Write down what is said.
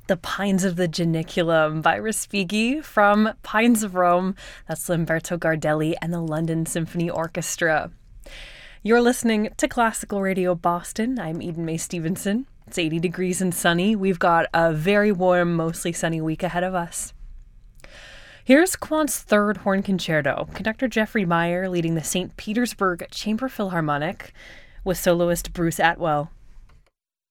The Pines of the Janiculum by Respighi from Pines of Rome. That's Lamberto Gardelli and the London Symphony Orchestra. You're listening to Classical Radio Boston. I'm Eden Mae Stevenson. It's 80 degrees and sunny. We've got a very warm, mostly sunny week ahead of us. Here's Quant's Third Horn Concerto. Conductor Jeffrey Meyer leading the St. Petersburg Chamber Philharmonic with soloist Bruce Atwell.